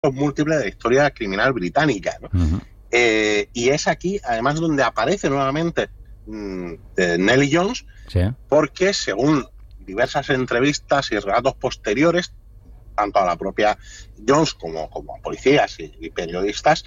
múltiples de la historia criminal británica, ¿no? Y es aquí, además, donde aparece nuevamente Nellie Jones, sí, porque según diversas entrevistas y relatos posteriores, tanto a la propia Jones como a policías y periodistas,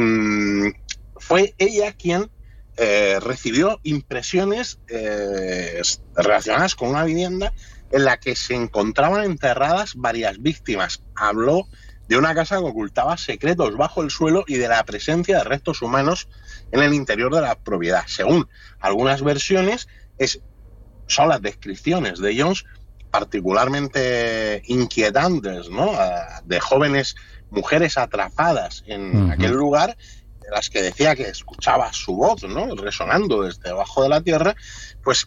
fue ella quien recibió impresiones relacionadas con una vivienda en la que se encontraban enterradas varias víctimas. Habló de una casa que ocultaba secretos bajo el suelo y de la presencia de restos humanos en el interior de la propiedad. Según algunas versiones, son las descripciones de Jones particularmente inquietantes, ¿no? De jóvenes mujeres atrapadas en aquel lugar, de las que decía que escuchaba su voz, ¿no? Resonando desde debajo de la tierra, pues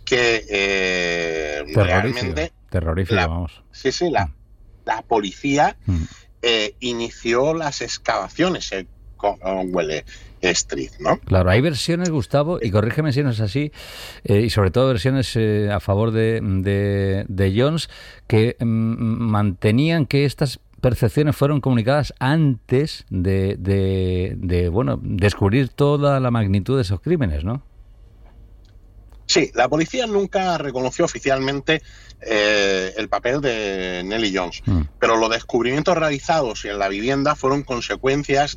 que realmente... Terrorífico, vamos. Sí, la policía inició las excavaciones en Conwell Street, ¿no? Claro, hay versiones, Gustavo, y corrígeme si no es así, y sobre todo versiones a favor de Jones, que mantenían que estas percepciones fueron comunicadas antes de bueno, descubrir toda la magnitud de esos crímenes, ¿no? Sí, la policía nunca reconoció oficialmente el papel de Nellie Jones, pero los descubrimientos realizados en la vivienda fueron consecuencias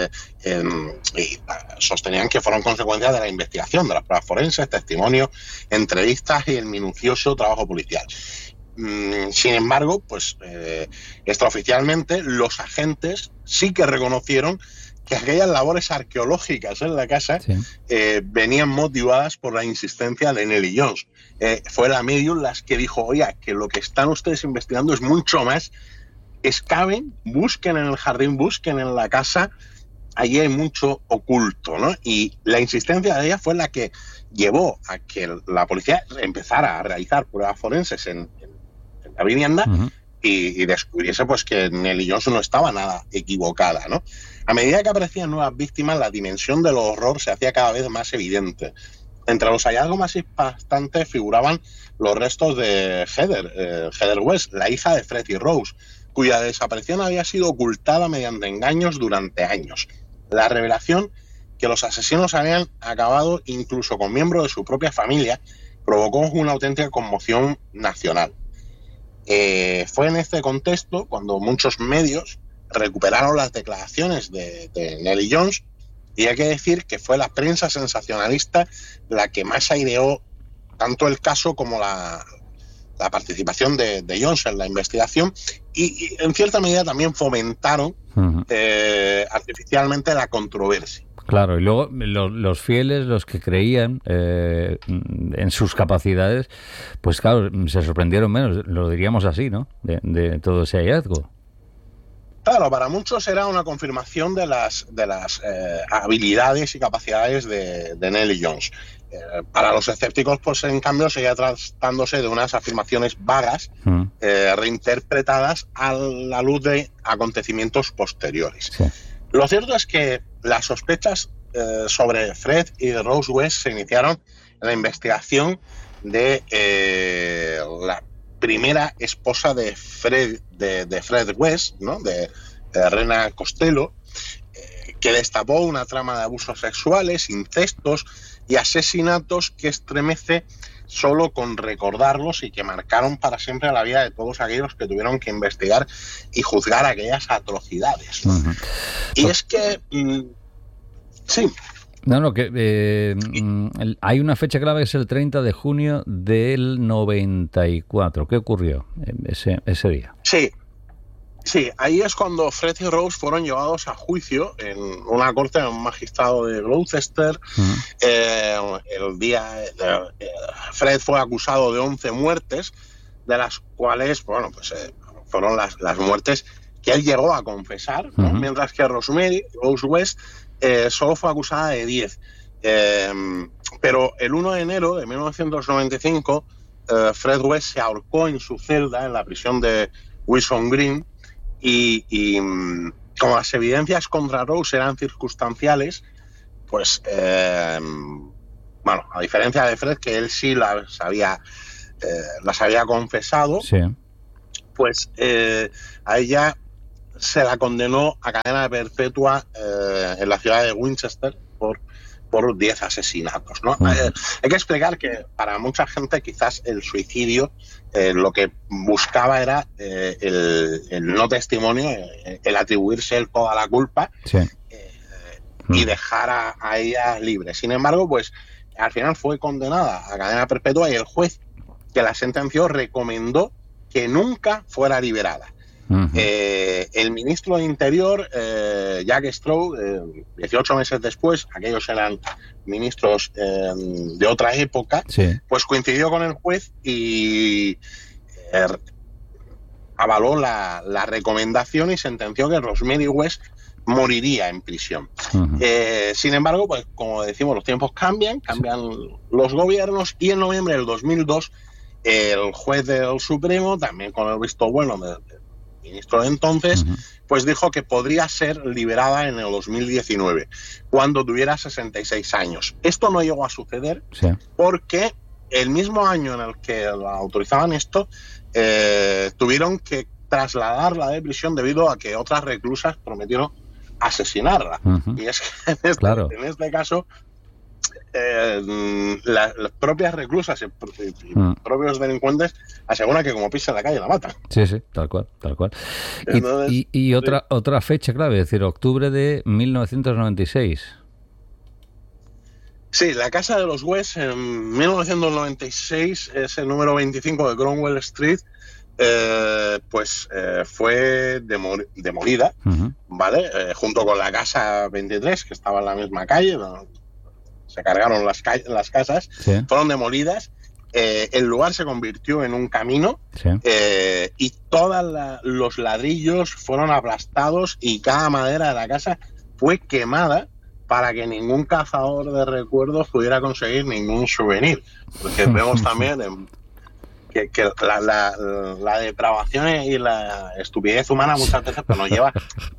y sostenían que fueron consecuencias de la investigación, de las pruebas forenses, testimonios, entrevistas y el minucioso trabajo policial. Sin embargo, pues extraoficialmente los agentes sí que reconocieron que aquellas labores arqueológicas en la casa venían motivadas por la insistencia de Nellie Jones. Fue la medium las que dijo, oiga, que lo que están ustedes investigando es mucho más, excaven, busquen en el jardín, busquen en la casa, allí hay mucho oculto, ¿no? Y la insistencia de ella fue la que llevó a que la policía empezara a realizar pruebas forenses en la vivienda y descubriese pues que Nellie Jones no estaba nada equivocada, ¿no? A medida que aparecían nuevas víctimas, la dimensión del horror se hacía cada vez más evidente. Entre los hallazgos más impactantes figuraban los restos de Heather West, la hija de Fred y Rose, cuya desaparición había sido ocultada mediante engaños durante años. La revelación que los asesinos habían acabado incluso con miembros de su propia familia provocó una auténtica conmoción nacional. Fue en este contexto cuando muchos medios recuperaron las declaraciones de Nellie Jones, y hay que decir que fue la prensa sensacionalista la que más aireó tanto el caso como la participación de Jones en la investigación y en cierta medida también fomentaron artificialmente la controversia. Claro, y luego los fieles, los que creían en sus capacidades, pues claro, se sorprendieron menos, lo diríamos así, ¿no? De todo ese hallazgo. Claro, para muchos era una confirmación de las habilidades y capacidades de Nellie Jones. Para los escépticos, pues en cambio, seguía tratándose de unas afirmaciones vagas, reinterpretadas a la luz de acontecimientos posteriores. Sí. Lo cierto es que las sospechas sobre Fred y Rose West se iniciaron en la investigación de la primera esposa de Fred West, ¿no? de Rena Costello, que destapó una trama de abusos sexuales, incestos y asesinatos que estremece solo con recordarlos y que marcaron para siempre la vida de todos aquellos que tuvieron que investigar y juzgar aquellas atrocidades. Y es que... sí. No, que hay una fecha clave que es el 30 de junio del 94. ¿Qué ocurrió ese día? Sí, ahí es cuando Fred y Rose fueron llevados a juicio en una corte de un magistrado de Gloucester. El día Fred fue acusado de 11 muertes, de las cuales, bueno, pues fueron las muertes que él llegó a confesar, ¿no? Mientras que Rose West solo fue acusada de 10. Pero el 1 de enero de 1995, Fred West se ahorcó en su celda en la prisión de Wilson Green y como las evidencias contra Rose eran circunstanciales, pues, bueno, a diferencia de Fred, que él sí las había confesado, sí. Pues a ella se la condenó a cadena perpetua en la ciudad de Winchester por 10 asesinatos, ¿no? Hay que explicar que para mucha gente quizás el suicidio lo que buscaba era el no testimonio, el atribuirse él toda la culpa, sí, y dejar a ella libre. Sin embargo, pues al final fue condenada a cadena perpetua y el juez que la sentenció recomendó que nunca fuera liberada. El ministro de Interior, Jack Straw, 18 meses después, aquellos eran ministros de otra época, sí, pues coincidió con el juez y avaló la recomendación y sentenció que Rosemary West moriría en prisión. Sin embargo, pues como decimos, los tiempos cambian los gobiernos, y en noviembre del 2002 el juez del Supremo, también con el visto bueno del ministro de entonces, pues dijo que podría ser liberada en el 2019, cuando tuviera 66 años. Esto no llegó a suceder, sí, porque el mismo año en el que la autorizaban esto, tuvieron que trasladarla de prisión debido a que otras reclusas prometieron asesinarla. Y es que en este caso las propias reclusas y propios delincuentes aseguran que como pisa en la calle la matan. Sí, sí, tal cual. Entonces, y otra fecha clave, es decir, octubre de 1996. Sí, la casa de los West en 1996, es el número 25 de Cromwell Street, fue demolida, ¿vale? Junto con la casa 23, que estaba en la misma calle, ¿no? Se cargaron las casas, sí, fueron demolidas, el lugar se convirtió en un camino, sí, y todos los ladrillos fueron aplastados y cada madera de la casa fue quemada para que ningún cazador de recuerdos pudiera conseguir ningún souvenir. Porque vemos también que la depravación y la estupidez humana muchas veces pues, nos lleva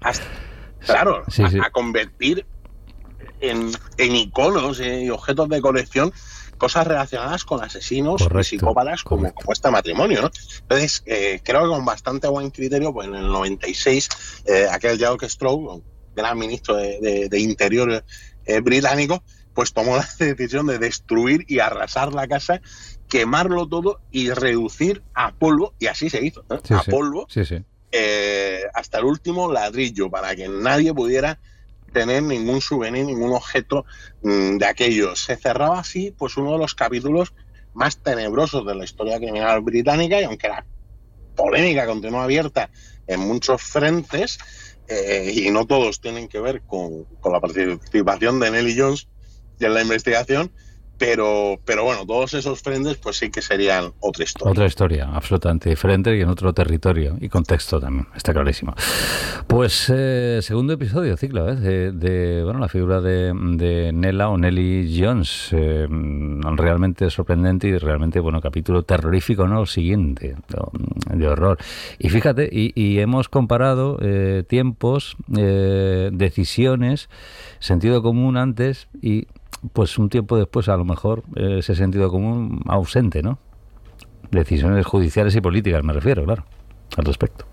a convertir en iconos y objetos de colección cosas relacionadas con asesinos y psicópatas como este matrimonio, ¿no? Entonces, creo que con bastante buen criterio, pues en el 96, aquel Jack Straw, gran ministro de Interior británico, pues tomó la decisión de destruir y arrasar la casa, quemarlo todo y reducir a polvo, y así se hizo, ¿no? Polvo, hasta el último ladrillo, para que nadie pudiera tener ningún souvenir, ningún objeto de aquello. Se cerraba así pues uno de los capítulos más tenebrosos de la historia criminal británica, y aunque la polémica continúa abierta en muchos frentes, y no todos tienen que ver con la participación de Nellie Jones en la investigación, pero bueno, todos esos frentes pues sí que serían otra historia. Otra historia, absolutamente diferente y en otro territorio y contexto también, está clarísimo. Pues segundo episodio, ciclo, de la figura de Nella o Nellie Jones, realmente sorprendente y realmente, capítulo terrorífico, ¿no? El siguiente, de horror. Y fíjate, y hemos comparado tiempos, decisiones, sentido común antes y pues un tiempo después a lo mejor ese sentido común ausente, ¿no? Decisiones judiciales y políticas me refiero, claro, al respecto.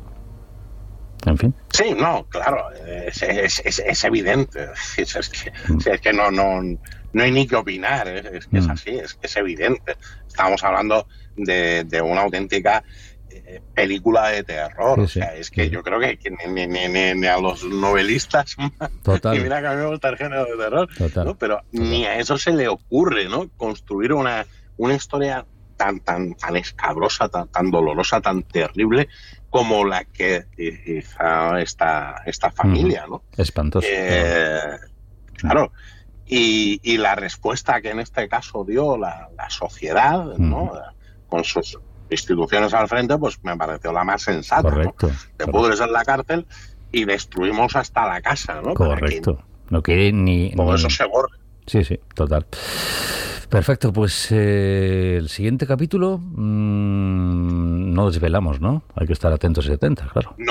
En fin. Sí, no, claro, es evidente. Es que no hay ni que opinar, es que es así, es que es evidente. Estamos hablando de una auténtica película de terror, o sea, es que yo creo que ni a los novelistas, y mira que a mí me gusta el género de terror, ¿no? Pero ni a eso se le ocurre, ¿no? Construir una historia tan escabrosa, tan dolorosa, tan terrible como la que hizo esta familia, ¿no? Espantoso. Claro. Y la respuesta que en este caso dio la sociedad, ¿no? Con sus instituciones al frente, pues me pareció la más sensata. Correcto. ¿No? Te pudres en la cárcel y destruimos hasta la casa, ¿no? Correcto. No quiere ni... Todo eso se borre. Sí, total. Perfecto, pues el siguiente capítulo no desvelamos, ¿no? Hay que estar atentos y atentas, claro. No.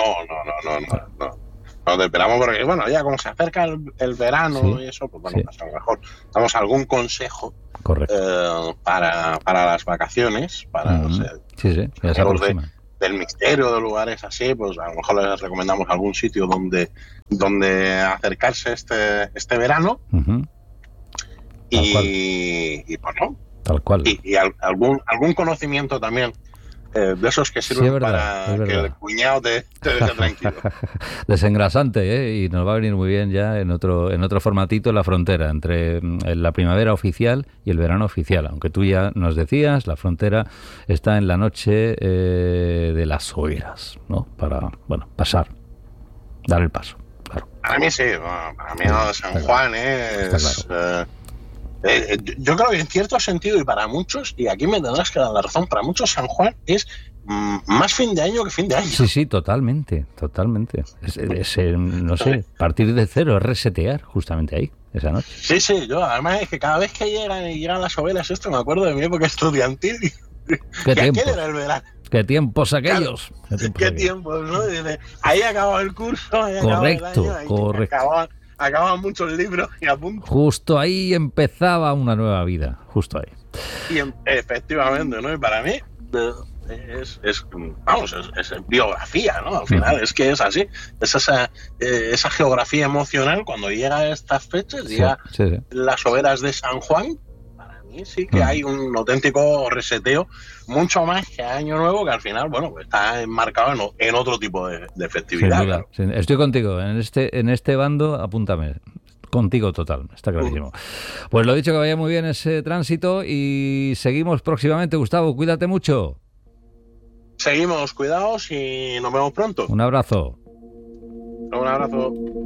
Nos desvelamos porque, bueno, ya como se acerca el verano y eso, pues bueno, pues a lo mejor damos algún consejo. Correcto. Para las vacaciones, para ya se aproxima. del misterio, de lugares así, pues a lo mejor les recomendamos algún sitio donde acercarse este verano. Uh-huh. Y bueno, tal cual. Y algún conocimiento también de esos que sirven para que el cuñado te deje tranquilo. Desengrasante, y nos va a venir muy bien ya en otro formatito la frontera entre la primavera oficial y el verano oficial. Aunque tú ya nos decías, la frontera está en la noche de las hogueras, ¿no? Para, bueno, pasar, dar el paso, claro. Para mí sí, para mí San Juan es... yo creo que en cierto sentido, y para muchos, y aquí me tendrás que dar la razón, para muchos San Juan es más fin de año que fin de año. Sí, totalmente. Es no sé, partir de cero, es resetear justamente ahí, esa noche. Sí, yo además es que cada vez que llegan las hogueras, me acuerdo de mi época estudiantil. ¿Qué tiempos? Aquel era el verano. ¿Qué tiempos aquellos? Claro, ¿Qué tiempos, ¿no? Ahí acababa el curso, ahí correcto. Acababan muchos libros y apuntes. Justo ahí empezaba una nueva vida, justo ahí. Y efectivamente, ¿no? Y para mí es biografía, ¿no? Al final es que es así. Es esa geografía emocional cuando llega a estas fechas, llega las hogueras de San Juan. Para mí sí que hay un auténtico reseteo, mucho más que Año Nuevo, que al final, bueno, pues está enmarcado en otro tipo de festividad. Claro. Estoy contigo, en este bando, apúntame. Contigo total, está clarísimo. Pues lo dicho, que vaya muy bien ese tránsito y seguimos próximamente, Gustavo, cuídate mucho. Seguimos, cuidados y nos vemos pronto. Un abrazo. Un abrazo.